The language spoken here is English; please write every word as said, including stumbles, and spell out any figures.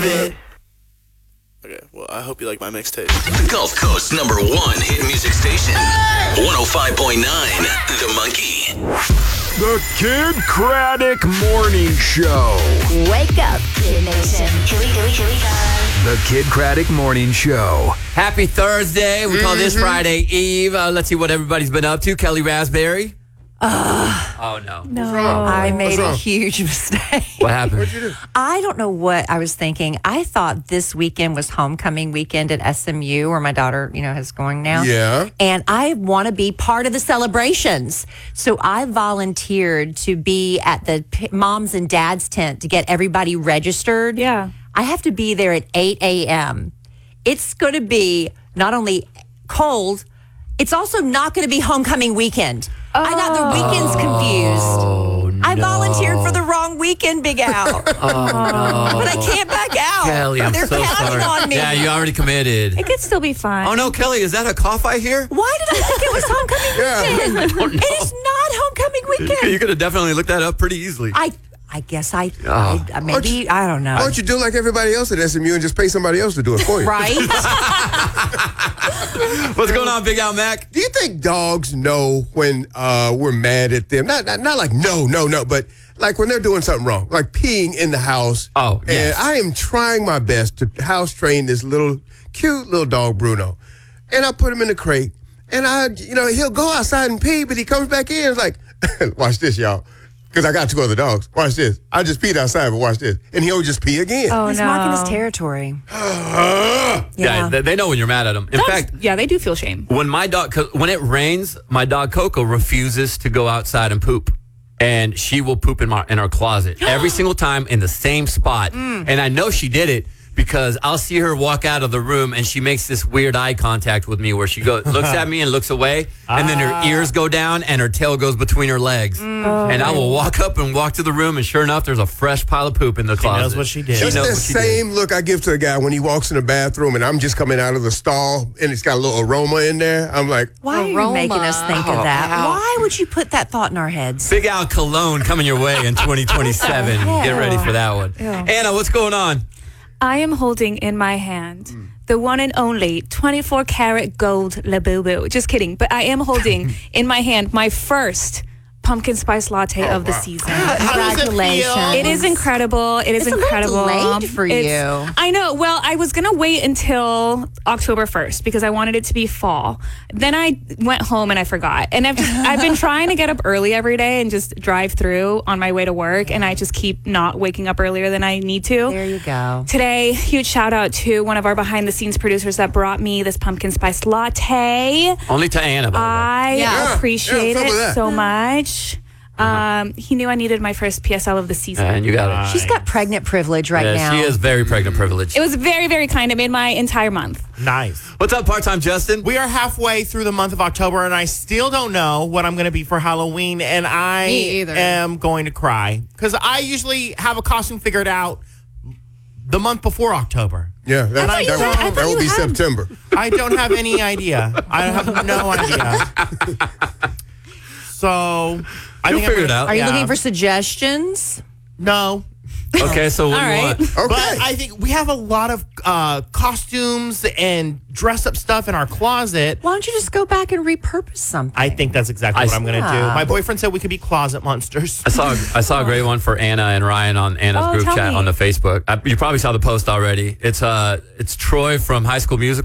of it. Okay, well, I hope you like my mixtape. The Gulf Coast number one hit music station. one oh five point nine, The Monkey. The Kid Craddock Morning Show. Wake up, Kid Nation. Here we go, here we go. The Kid Craddock Morning Show. Happy Thursday. We call this Friday Eve. Uh, let's see what everybody's been up to. Kelly Raspberry. Uh, oh, no. No. I made a huge mistake. What happened? What'd you do? I don't know what I was thinking. I thought this weekend was homecoming weekend at S M U, where my daughter, you know, is going now. Yeah. And I want to be part of the celebrations. So I volunteered to be at the p- mom's and dad's tent to get everybody registered. Yeah. I have to be there at eight a.m. It's going to be not only cold, it's also not going to be homecoming weekend. I got the weekends confused. Oh, no. I volunteered for the wrong weekend, Big Al. Oh, no. But I can't back out. Kelly, I'm They're so counting sorry. on me. Yeah, you already committed. It could still be fun. Oh, no, Kelly, is that a cough I hear? Why did I think it was homecoming weekend? I don't know. It is not homecoming weekend. You could have definitely looked that up pretty easily. I I guess I, Oh. I maybe, I don't know. Why don't you do like everybody else at S M U and just pay somebody else to do it for you? Right? What's going on, Big Al Mac? Do you think dogs know when uh, we're mad at them? Not, not not like no, no, no, but like when they're doing something wrong, like peeing in the house. Oh, And yes. I am trying my best to house train this little cute little dog, Bruno. And I put him in the crate. And I, you know, he'll go outside and pee, but he comes back in. It's like, watch this, y'all. Because I got two other dogs. Watch this. I just peed outside, but watch this. And he'll just pee again. Oh, He's no. marking his territory. Yeah, Yeah. they, they know when you're mad at them. In Dogs- fact, yeah, they do feel shame. when my dog, 'cause when it rains, my dog Coco refuses to go outside and poop. And she will poop in my in our closet every single time in the same spot. And I know she did it because I'll see her walk out of the room and she makes this weird eye contact with me where she goes, looks at me and looks away, and then her ears go down and her tail goes between her legs. And I will walk up and walk to the room, and sure enough, there's a fresh pile of poop in the closet. knows what she did. She That's knows the what she did. same look I give to the guy when he walks in the bathroom and I'm just coming out of the stall and it's got a little aroma in there. I'm like, Why are you Aroma. making us think of that? Oh, Why would you put that thought in our heads? Big Al Cologne coming your way in twenty twenty-seven. Get ready for that one. Anna, what's going on? I am holding in my hand the one and only twenty-four karat gold Labubu. Just kidding. But I am holding in my hand my first pumpkin spice latte of the season. Congratulations. It is incredible. It is It's a little incredible. delayed for It's- you. I know. Well, I was going to wait until October first because I wanted it to be fall. Then I went home and I forgot. And I've just, I've been trying to get up early every day and just drive through on my way to work, and I just keep not waking up earlier than I need to. There you go. Today, huge shout out to one of our behind the scenes producers that brought me this pumpkin spice latte. Only to Anna, by the way. I Yeah. appreciate Yeah, some of it that. so much. Um, he knew I needed my first P S L of the season. And you got it. She's got pregnant privilege right yeah, now. she is very pregnant privileged. It was very, very kind. I made my entire month. Nice. What's up, part-time Justin? We are halfway through the month of October, and I still don't know what I'm going to be for Halloween, and I Me either. am going to cry because I usually have a costume figured out the month before October. yeah, that, thought you that, had- I that thought will you be had- September. I don't have any idea. I have no idea. So I You'll think I'm figure it gonna- out. Are you yeah. looking for suggestions? No. Okay, so what All do you right. want? Okay. But I think we have a lot of uh, costumes and dress up stuff in our closet. Why don't you just go back and repurpose something? I think that's exactly I what I'm going to do. Yeah. My boyfriend said we could be closet monsters. I saw I saw a great one for Anna and Ryan on Anna's Oh, group tell chat me. on the Facebook. I, you probably saw the post already. It's uh it's Troy from High School Musical.